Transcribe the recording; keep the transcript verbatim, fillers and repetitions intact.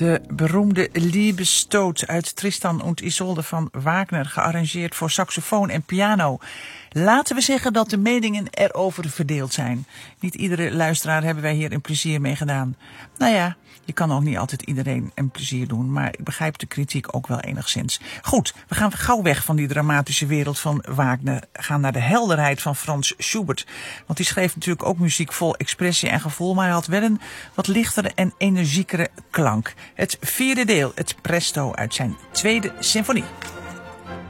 De beroemde Liebestod uit Tristan und Isolde van Wagner, gearrangeerd voor saxofoon en piano. Laten we zeggen dat de meningen erover verdeeld zijn. Niet iedere luisteraar hebben wij hier een plezier mee gedaan. Nou ja, je kan ook niet altijd iedereen een plezier doen, maar ik begrijp de kritiek ook wel enigszins. Goed, we gaan gauw weg van die dramatische wereld van Wagner. Gaan naar de helderheid van Franz Schubert. Want die schreef natuurlijk ook muziek vol expressie en gevoel, maar hij had wel een wat lichtere en energiekere klank. Het vierde deel, het presto uit zijn tweede symfonie.